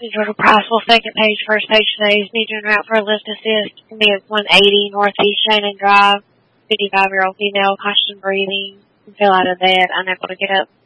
Georgia Priceville, second page, first page today. Need to route for a lift assist. Can be at 180 Northeast Shannon Drive. 55-year-old female, conscious breathing. Fell out of bed, unable to get up.